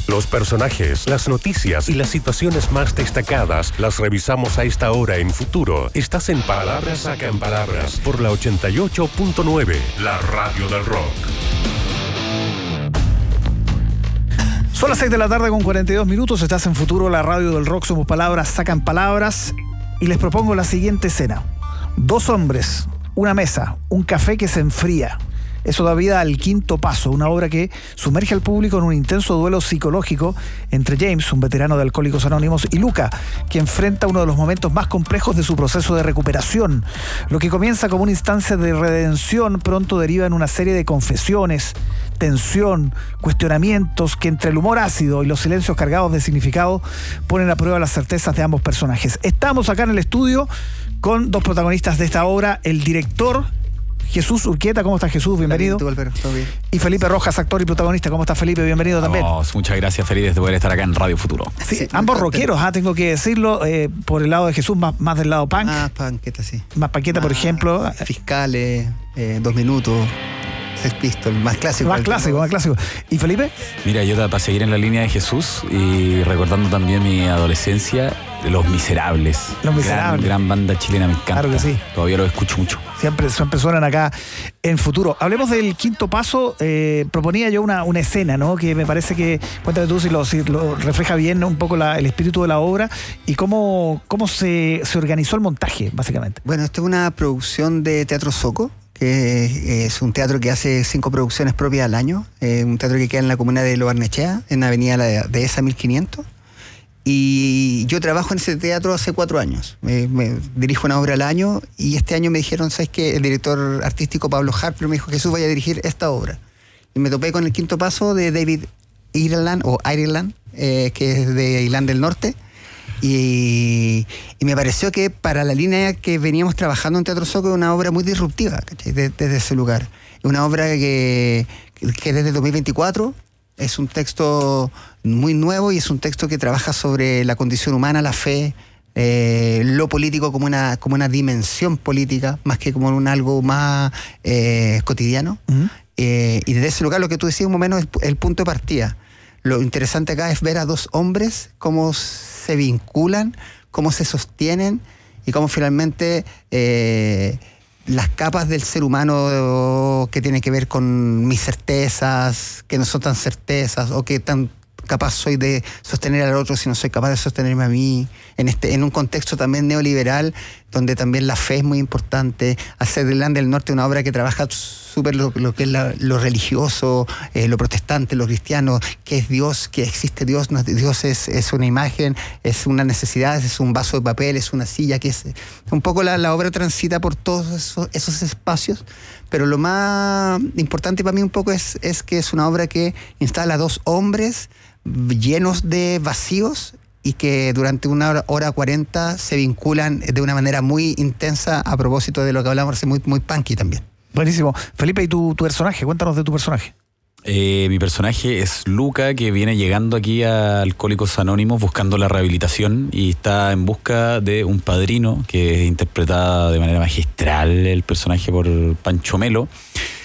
Los personajes, las noticias y las situaciones más destacadas las revisamos a esta hora en Futuro. Estás en Palabras Sacan Palabras por la 88.9, la radio del rock. Son las 6 de la tarde con 42 minutos. Estás en Futuro, la radio del rock. Somos Palabras Sacan Palabras. Y les propongo la siguiente escena. 2 hombres, una mesa, un café que se enfría. Eso da vida al Quinto Paso, una obra que sumerge al público en un intenso duelo psicológico entre James, un veterano de Alcohólicos Anónimos, y Luca, que enfrenta uno de los momentos más complejos de su proceso de recuperación. Lo que comienza como una instancia de redención pronto deriva en una serie de confesiones, tensión, cuestionamientos que entre el humor ácido y los silencios cargados de significado ponen a prueba las certezas de ambos personajes. Estamos acá en el estudio con 2 protagonistas de esta obra, el director Jesús Urquieta. ¿Cómo estás, Jesús? Bienvenido. Hola, Alberto, todo bien. Y Felipe Rojas, actor y protagonista. ¿Cómo estás, Felipe? Bienvenido también. Muchas gracias, feliz de poder estar acá en Radio Futuro. Sí, ambos rockeros, tengo que decirlo, por el lado de Jesús, más del lado punk. Más panqueta, sí. Más panqueta, por ejemplo. Fiscales, 2 minutos, Sex Pistols, más clásico. Más clásico. ¿Y Felipe? Mira, yo para seguir en la línea de Jesús y recordando también mi adolescencia, Los Miserables. Los Miserables. Gran banda chilena, me encanta. Claro que sí. Todavía lo escucho mucho. Siempre suenan acá en Futuro. Hablemos del Quinto Paso. Proponía yo una escena, ¿no? Que me parece que, cuéntame tú si lo refleja bien, ¿no? Un poco el espíritu de la obra y cómo se organizó el montaje, básicamente. Bueno, esto es una producción de Teatro Soco, que es un teatro que hace 5 producciones propias al año. Un teatro que queda en la comuna de Lo Barnechea, en la avenida de esa 1500. Y yo trabajo en ese teatro hace 4 años. Me dirijo una obra al año y este año me dijeron, ¿sabes qué? El director artístico Pablo Harper me dijo, Jesús, vaya a dirigir esta obra. Y me topé con el Quinto Paso de David Ireland, que es de Irlanda del Norte. Y me pareció que para la línea que veníamos trabajando en Teatro Soco es una obra muy disruptiva, ¿cachai? Desde ese lugar. Es una obra que desde 2024 es un texto muy nuevo y es un texto que trabaja sobre la condición humana, la fe, lo político como una dimensión política, más que como algo más cotidiano. Uh-huh. Y desde ese lugar lo que tú decías, un momento, es el punto de partida. Lo interesante acá es ver a 2 hombres cómo se vinculan, cómo se sostienen y cómo finalmente las capas del ser humano que tienen que ver con mis certezas, que no son tan certezas, o que tan capaz soy de sostener al otro si no soy capaz de sostenerme a mí, en un contexto también neoliberal, donde también la fe es muy importante. Hacer de Irlanda del Norte una obra que trabaja súper lo que es lo religioso, lo protestante, lo cristiano, que es Dios, que existe Dios. No, Dios es una imagen, es una necesidad, es un vaso de papel, es una silla, que es un poco la obra transita por todos esos espacios, pero lo más importante para mí un poco es que es una obra que instala a 2 hombres llenos de vacíos y que durante 1 hora 40 se vinculan de una manera muy intensa, a propósito de lo que hablamos, muy, muy punky también. Buenísimo. Felipe, ¿y tu personaje? Cuéntanos de tu personaje. Mi personaje es Luca, que viene llegando aquí a Alcohólicos Anónimos buscando la rehabilitación y está en busca de un padrino, que es interpretada de manera magistral el personaje por Pancho Melo.